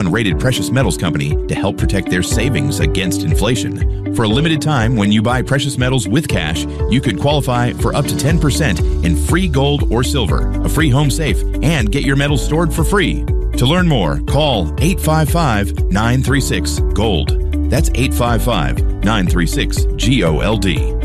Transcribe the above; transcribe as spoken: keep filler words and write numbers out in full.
rated precious metals company to help protect their savings against inflation. For a limited time, when you buy precious metals with cash, you could qualify for up to ten percent in free gold or silver, a free home safe, and get your metals stored for free. To learn more, call eight five five, nine three six, GOLD. That's eight five five, nine three six, G O L D.